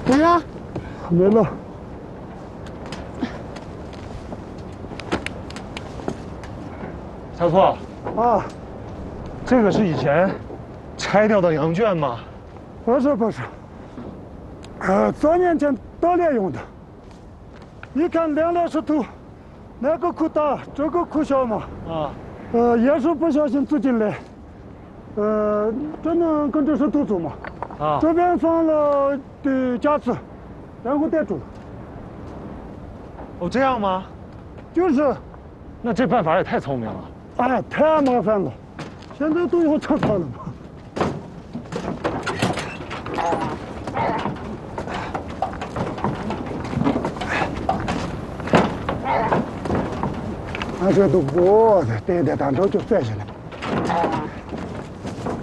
没了。 没了。 小错啊， 这个是以前拆掉的羊圈吗？ 不是不是，早年间打猎用的。你看两两石头，那个窟大，这个窟小嘛。 啊。 也是不小心走进来。这能跟着石头走嘛？ 啊。 这边放了的架子，然后带住了。 哦，这样吗？ 就是。 那这办法也太聪明了。 哎，太麻烦了，现在都要拆穿了嘛。俺这都不带单车就拽下来。